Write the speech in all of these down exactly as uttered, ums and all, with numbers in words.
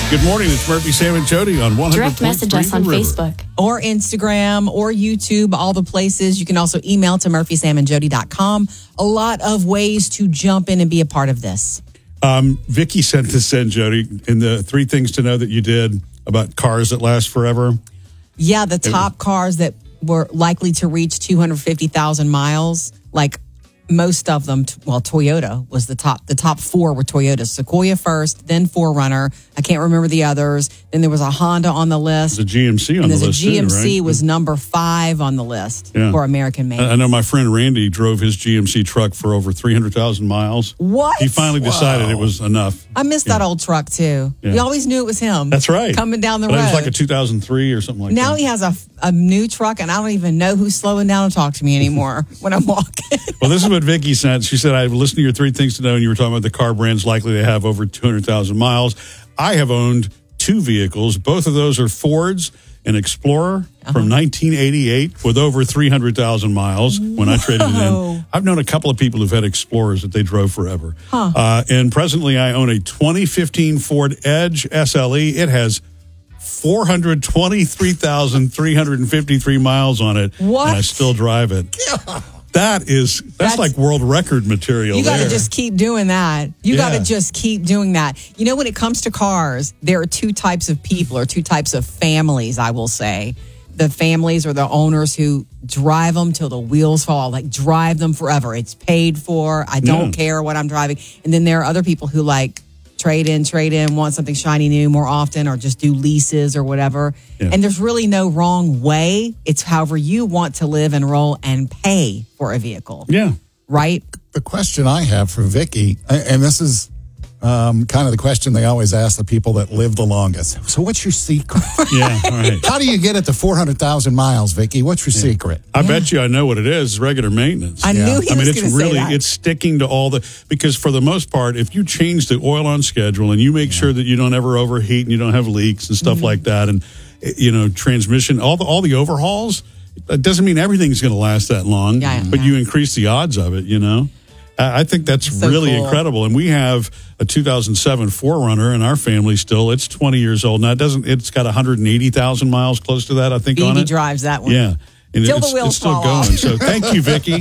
Good morning. It's Murphy, Sam, and Jody on one hundred point three Direct message us on Facebook. Or Instagram or YouTube, all the places. You can also email to murphy sam and jody dot com. A lot of ways to jump in and be a part of this. Um, Vicky sent this in, Jody, in the three things to know that you did about cars that last forever. Yeah, the top cars that were likely to reach two hundred fifty thousand miles, like most of them, well, Toyota was the top. The top four were Toyota. Sequoia first, then four runner. I can't remember the others. Then there was a Honda on the list. There's a G M C on and the there's list, a G M C too, right? was number five on the list Yeah. for American made. I know my friend Randy drove his G M C truck for over three hundred thousand miles. What? He finally decided it was enough. I missed Yeah. that old truck, too. Yeah. We always knew it was him. That's right. Coming down the But road. It was like a two thousand three or something like now that. he has a, a new truck, and I don't even know who's slowing down to talk to me anymore when I'm walking. Well, this is what Vicky sent. She said, I've listened to your three things to know, and you were talking about the car brands likely to have over two hundred thousand miles. I have owned two vehicles. Both of those are Fords, an Explorer uh-huh. from nineteen eighty-eight with over three hundred thousand miles when I traded it in. I've known a couple of people who've had Explorers that they drove forever. Huh. Uh, and presently I own a twenty fifteen Ford Edge S L E. It has four hundred twenty-three thousand three hundred fifty-three miles on it. What? And I still drive it. Yeah. That is, that's, That's- like world record material. You got to there. just keep doing that. You Yeah. got to just keep doing that. You know, when it comes to cars, there are two types of people or two types of families, I will say. The families or the owners who drive them till the wheels fall, like drive them forever. It's paid for. I don't Yeah. care what I'm driving. And then there are other people who like trade in, trade in, want something shiny new more often, or just do leases or whatever. Yeah. And there's really no wrong way. It's however you want to live and roll and pay for a vehicle. Yeah. Right? The question I have for Vicky, and this is um, kind of the question they always ask the people that live the longest. So what's your secret? Yeah. All right. How do you get it to four hundred thousand miles, Vicky? What's your yeah. secret? I yeah. bet you I know what it is. Regular maintenance. I Yeah. knew he I mean, was it's going to really, say that. it's sticking to all the, because for the most part, if you change the oil on schedule and you make yeah. sure that you don't ever overheat and you don't have leaks and stuff mm-hmm. like that, and, you know, transmission, all the, all the overhauls, it doesn't mean everything's going to last that long, yeah, but yeah. you increase the odds of it, you know? I think that's so really cool. incredible. And we have a two thousand seven four runner in our family still. It's twenty years old now. It doesn't, it's got one hundred eighty thousand miles close to that, I think, Phoebe on it. drives that one. Yeah. And Till it's, the wheels it's still fall going. off. So thank you, Vicky.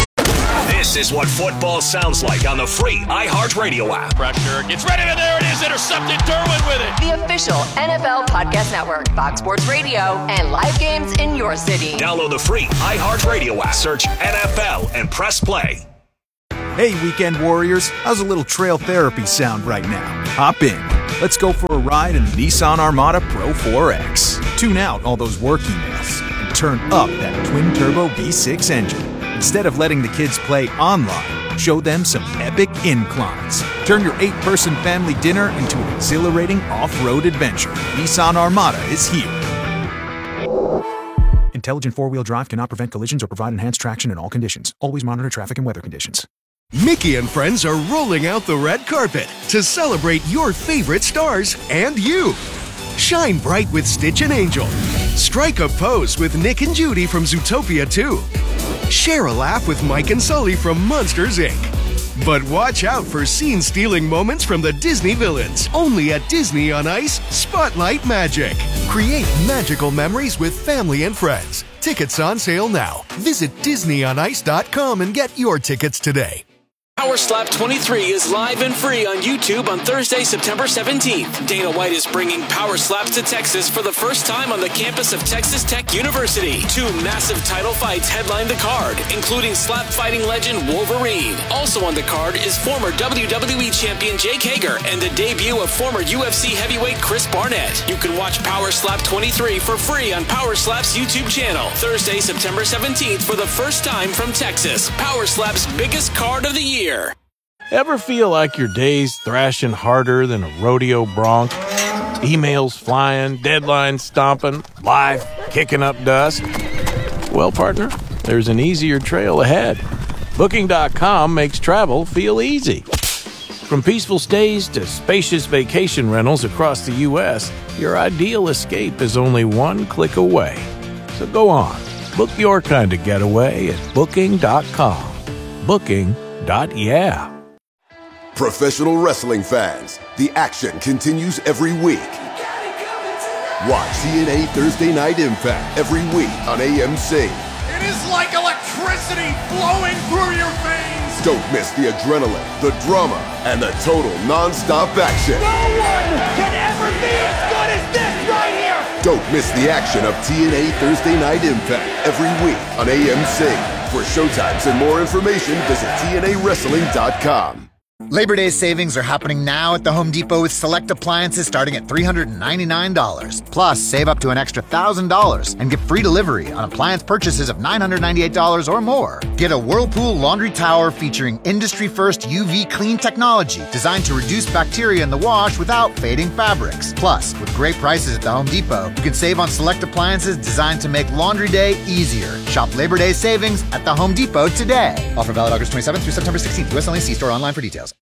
This is what football sounds like on the free iHeartRadio app. Pressure gets ready, and there it is. Intercepted. Derwin with it. The official N F L Podcast Network, Fox Sports Radio, and live games in your city. Download the free iHeartRadio app. Search N F L and press play. Hey, weekend warriors, how's a little trail therapy sound right now? Hop in. Let's go for a ride in the Nissan Armada Pro four X. Tune out all those work emails and turn up that twin-turbo V six engine. Instead of letting the kids play online, show them some epic inclines. Turn your eight-person family dinner into an exhilarating off-road adventure. Nissan Armada is here. Intelligent four-wheel drive cannot prevent collisions or provide enhanced traction in all conditions. Always monitor traffic and weather conditions. Mickey and friends are rolling out the red carpet to celebrate your favorite stars and you. Shine bright with Stitch and Angel. Strike a pose with Nick and Judy from Zootopia two. Share a laugh with Mike and Sully from Monsters, Incorporated. But watch out for scene-stealing moments from the Disney villains. Only at Disney on Ice Spotlight Magic. Create magical memories with family and friends. Tickets on sale now. Visit Disney on Ice dot com and get your tickets today. Power Slap twenty-three is live and free on YouTube on Thursday, September seventeenth. Dana White is bringing Power Slaps to Texas for the first time on the campus of Texas Tech University. Two massive title fights headline the card, including slap fighting legend Wolverine. Also on the card is former W W E champion Jake Hager and the debut of former U F C heavyweight Chris Barnett. You can watch Power Slap twenty-three for free on Power Slap's YouTube channel. Thursday, September seventeenth for the first time from Texas. Power Slap's biggest card of the year. Ever feel like your day's thrashing harder than a rodeo bronc? Emails flying, deadlines stomping, life kicking up dust? Well, partner, there's an easier trail ahead. Booking dot com makes travel feel easy. From peaceful stays to spacious vacation rentals across the U S, your ideal escape is only one click away. So go on, book your kind of getaway at Booking dot com. Booking. Dot yeah. Professional wrestling fans, the action continues every week. Watch T N A Thursday Night Impact every week on A M C. It is like electricity flowing through your veins. Don't miss the adrenaline, the drama, and the total non-stop action. No one can ever be as good as this right here. Don't miss the action of T N A Thursday Night Impact every week on A M C. For showtimes and more information, visit T N A wrestling dot com. Labor Day savings are happening now at the Home Depot with select appliances starting at three hundred ninety-nine dollars. Plus, save up to an extra one thousand dollars and get free delivery on appliance purchases of nine hundred ninety-eight dollars or more. Get a Whirlpool laundry tower featuring industry-first U V clean technology designed to reduce bacteria in the wash without fading fabrics. Plus, with great prices at the Home Depot, you can save on select appliances designed to make laundry day easier. Shop Labor Day savings at the Home Depot today. Offer valid August twenty-seventh through September sixteenth. U S only. See store online for details.